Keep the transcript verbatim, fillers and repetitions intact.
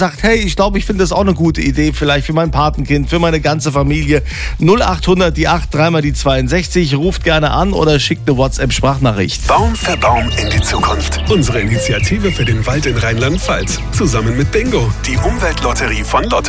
sagt, hey, ich glaube, ich finde das auch eine gute Idee, vielleicht für mein Patenkind, für meine ganze Familie. null achthundert, die acht, dreimal die zweiundsechzig, ruft gerne an oder schickt eine WhatsApp-Sprachnachricht. Baum für Baum in die Zukunft. Unsere Initiative für den Wald in Rheinland-Pfalz. Zusammen mit Bingo, die Umweltlotterie von Lotto.